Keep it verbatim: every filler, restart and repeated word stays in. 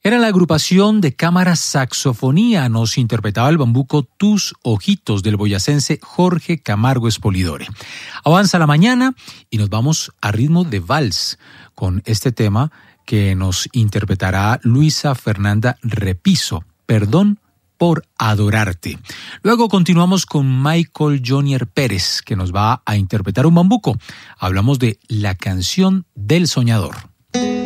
Era la agrupación de cámara saxofonía, nos interpretaba el bambuco Tus Ojitos del boyacense Jorge Camargo Espolidore. Avanza la mañana y nos vamos a ritmo de vals con este tema que nos interpretará Luisa Fernanda Repiso, Perdón por adorarte. Luego continuamos con Michael Jonier Pérez, que nos va a interpretar un bambuco. Hablamos de La canción del soñador.